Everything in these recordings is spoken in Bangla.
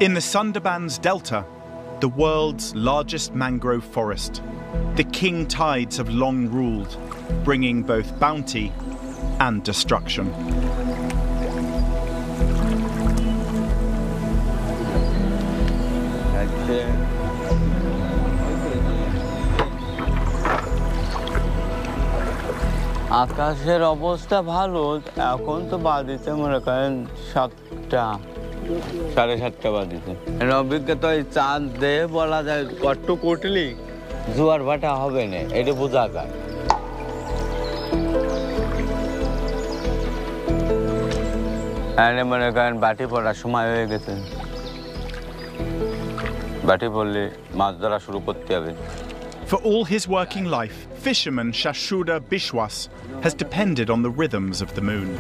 In the Sundarbans Delta, the world's largest mangrove forest, the king tides have long ruled, bringing both bounty and destruction. আকাশের অবস্থা ভালো এখন তো বাদিতে মনে করেন 7টা 7:30 বাদিতে অভিজ্ঞতা চাঁদ দিয়ে বলা যায় কত কোটলি জোয়ার ভাটা হবে না এটা বোঝা যায় মনে করেন বাটি পড়ার সময় হয়ে গেছে বাটি পড়লে মাছ ধরা শুরু করতে হবে For all his working life, fisherman Shashuda Bishwas has depended on the rhythms of the moon.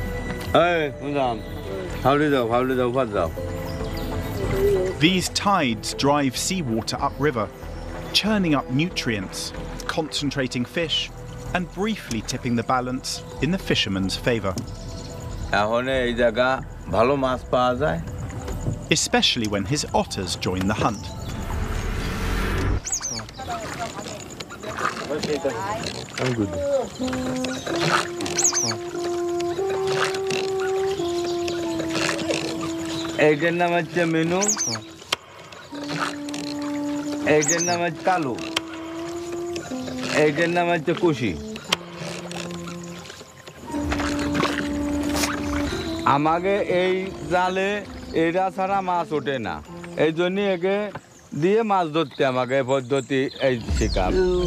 These tides drive seawater upriver, churning up nutrients, concentrating fish, and briefly tipping the balance in the fisherman's favor. Especially when his otters join the hunt. I'm good. এইটার নাম হচ্ছে মেনু এইটার নাম হচ্ছে কালু এইটার নাম হচ্ছে কুশি আমাকে এই জালে এরা ছাড়া মাছ ওঠে না এই জন্য একে দিয়ে মাছ ধরতে আমাকে পদ্ধতি এই শেখা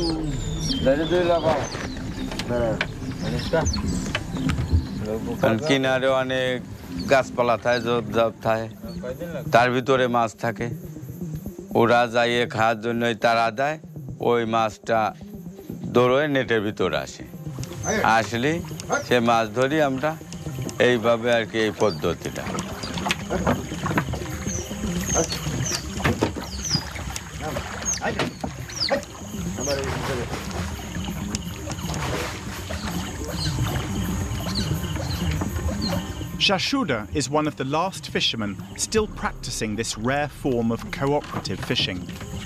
কিনারে অনেক গাছপালা থাকে ঝোপঝাপ থাকে তার ভিতরে মাছ থাকে ওরা যাইয়ে খাওয়ার জন্য তারা দেয় ওই মাছটা দৌড়ে নেটের ভিতরে আসে আসলে সে মাছ ধরি আমরা এইভাবে আর কি এই পদ্ধতিটা Shashuda is one of the last fishermen still practicing this rare form of cooperative fishing.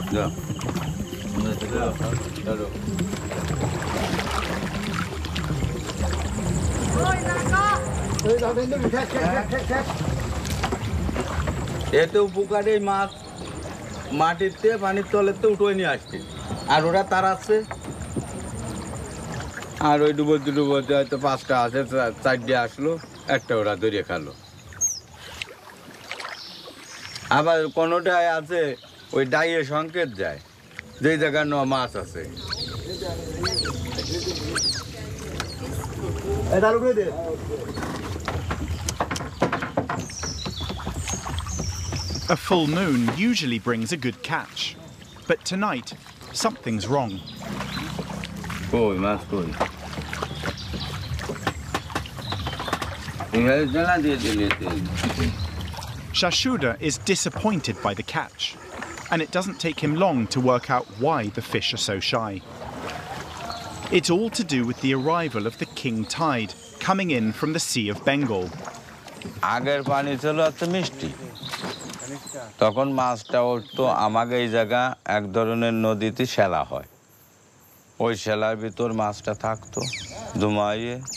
এতে উপকারে মাছ মাটিতে পানির তলেতে উঠে নিয়ে আসছে আর ওরা তাড়াচ্ছে আর ওই ডুবোতে ডুবোতে হয়তো 5টা আছে 4টে আসলো একটা ওরা ধরে খালো আবার কোনোটায় আছে ওই ডাইয়ে সংকেত যায় যেই জায়গায় মাছ আছে A full moon usually brings a good catch, but tonight something's wrong. Koi maছ koi Shashuda is disappointed by the catch, and it doesn't take him long to work out why the fish are so shy. It's all to do with the arrival of the king tide coming in from the Sea of Bengal. আগের পানি ছিল এত মিষ্টি তখন মাছটা উঠতো আমাকে এই জায়গা এক ধরনের নদীতে শেলা হয় ওই শেলার ভিতর মাছটা থাকতো ধুমাইয়ে